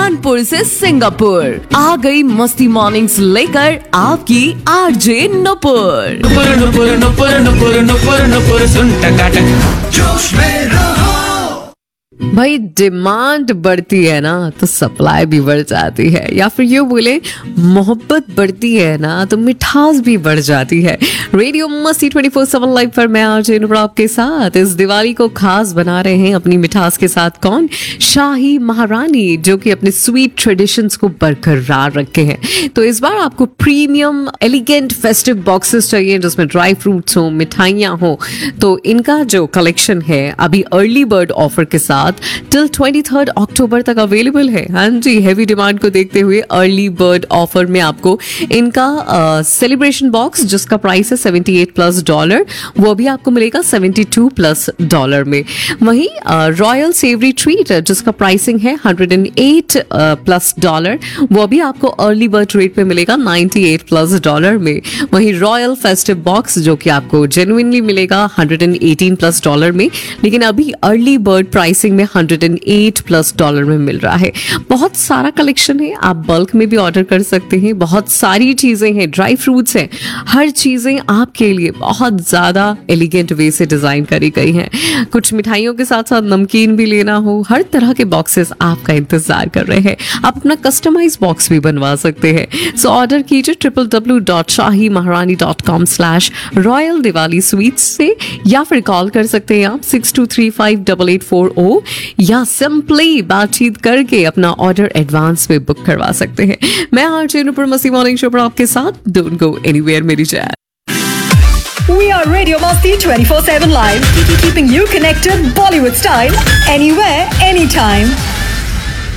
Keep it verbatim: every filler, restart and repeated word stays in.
कानपुर से सिंगापुर आ गई मस्ती मॉर्निंग्स लेकर आपकी आरजे नुपुर। नुपुर नुपुर नुपुर नुपुर नुपुर नुपुर सुन टकाटक जोश में रहो। भाई डिमांड बढ़ती है ना तो सप्लाई भी बढ़ जाती है, या फिर यूँ बोले मोहब्बत बढ़ती है ना तो मिठास भी बढ़ जाती है। रेडियो मस्ती ट्वेंटी फोर सेवन लाइव पर मैं आरजे नुपुर आपके साथ इस दिवाली को खास बना रहे हैं अपनी मिठास के साथ। कौन? शाही महारानी, जो कि अपने स्वीट ट्रेडिशंस को बरकरार रखे हैं। तो इस बार आपको प्रीमियम एलिगेंट फेस्टिव बॉक्सेस चाहिए जिसमें ड्राई फ्रूट्स हो, मिठाइयाँ हो, तो इनका जो कलेक्शन है अभी अर्ली बर्ड ऑफर के साथ टिल ट्वेंटी थर्ड अक्टूबर तक अवेलेबल है। हाँ जी, हैवी डिमांड को देखते हुए अर्ली बर्ड ऑफर में आपको इनका सेलिब्रेशन बॉक्स जिसका प्राइस है सेवेंटी एट प्लस डॉलर, वो भी आपको मिलेगा सेवेंटी टू प्लस डॉलर में। वहीं रॉयल सेवरी ट्रीट जिसका प्राइसिंग है hundred and eight plus dollar, वो भी आपको अर्ली बर्ड रेट पे मिलेगा नाइंटी एट प्लस डॉलर में। वहीं रॉयल फेस्टिव बॉक्स जो कि आपको जेन्युइनली मिलेगा hundred and eighteen plus dollar में, लेकिन अभी अर्ली बर्ड प्राइसिंग में hundred and eight plus dollar में मिल रहा है। बहुत सारा कलेक्शन है, आप बल्क में भी ऑर्डर कर सकते हैं। बहुत सारी चीजें हैं, ड्राई फ्रूट्स हैं, हर चीजें आपके लिए बहुत ज्यादा एलिगेंट वे से डिजाइन करी गई हैं। कुछ मिठाइयों के साथ साथ नमकीन भी लेना हो, हर तरह के बॉक्सेस आपका इंतजार कर रहे हैं। आप अपना कस्टमाइज बॉक्स भी बनवा सकते हैं। सो ऑर्डर कीजिए ट्रिपल डब्ल्यू डॉट शाही महारानी dot com slash royal Diwali sweets से, या फिर कॉल कर सकते हैं आप six to three five double eight four ओ, या सिंपली बातचीत करके अपना ऑर्डर एडवांस में बुक करवा सकते हैं। मैं आरजे नुपुर मस्ती मॉर्निंग शो पर आपके साथ। डोंट गो एनीवेयर मेरी जय। We are Radio Masti twenty four seven Live, keeping you connected Bollywood style, anywhere, anytime.